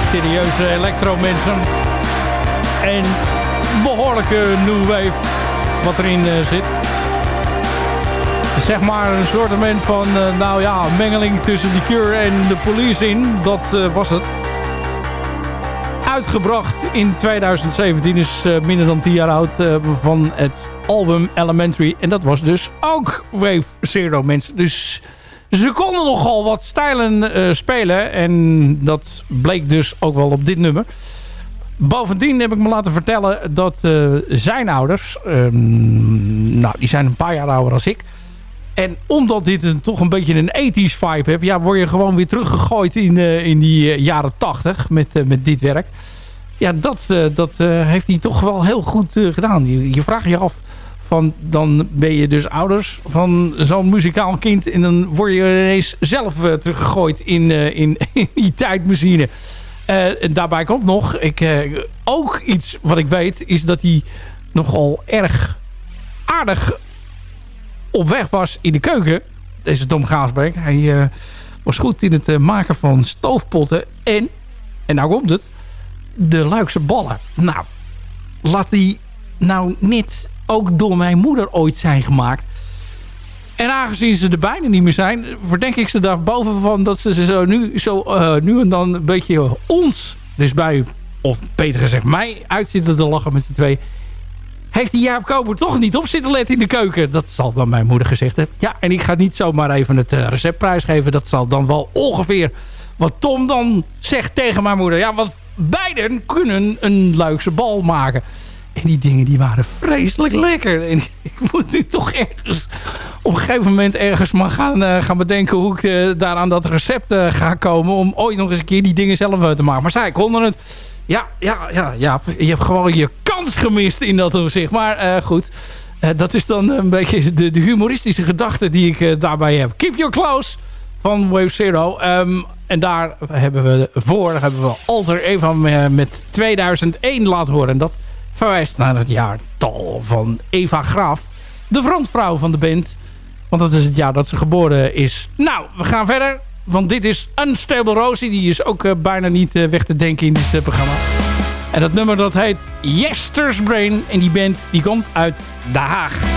serieuze electro-mensen. En behoorlijke new wave wat erin zit. Zeg maar een soort van, mengeling tussen The Cure en The Police in. Dat was het. Uitgebracht in 2017, is minder dan 10 jaar oud, van het album Elementary. En dat was dus ook Wave Zero, mensen. Dus ze konden nogal wat stijlen spelen. En dat bleek dus ook wel op dit nummer. Bovendien heb ik me laten vertellen dat zijn ouders... die zijn een paar jaar ouder dan ik. En omdat dit toch een beetje een 80s vibe heeft... ja, word je gewoon weer teruggegooid in die jaren 80 met dit werk. Ja, dat heeft hij toch wel heel goed gedaan. Je vraagt je af... dan ben je dus ouders van zo'n muzikaal kind... en dan word je ineens zelf teruggegooid in die tijdmachine. En daarbij komt nog... ook iets wat ik weet... is dat hij nogal erg aardig op weg was in de keuken. Deze Tom Gaasbeek. Hij was goed in het maken van stoofpotten. En nou komt het... de Luikse ballen. Nou, laat die nou net... ook door mijn moeder ooit zijn gemaakt. En aangezien ze er bijna niet meer zijn... verdenk ik ze daarboven van... dat ze nu en dan een beetje ons... dus bij, of beter gezegd mij... uit zitten te lachen met z'n twee. Heeft die Jaap Koper toch niet op zitten letten in de keuken? Dat zal dan mijn moeder gezegd hebben. Ja, en ik ga niet zomaar even het recept prijsgeven. Dat zal dan wel ongeveer... wat Tom dan zegt tegen mijn moeder. Ja, want beiden kunnen een Luikse bal maken... En die dingen die waren vreselijk lekker. En ik moet nu toch ergens... op een gegeven moment ergens maar gaan bedenken... hoe ik daar aan dat recept ga komen... om ooit nog eens een keer die dingen zelf te maken. Maar zij konden het... Ja, je hebt gewoon je kans gemist in dat opzicht. Maar goed, dat is dan een beetje de humoristische gedachte... die ik daarbij heb. Keep Your Close van Wave Zero. En daar hebben we Alter Eva met 2001 laten horen. En dat... verwijst naar het jaartal van Eva Graaf. De frontvrouw van de band. Want dat is het jaar dat ze geboren is. Nou, we gaan verder. Want dit is Unstable Rosie. Die is ook bijna niet weg te denken in dit programma. En dat nummer dat heet Yester's Brain. En die band die komt uit Den Haag.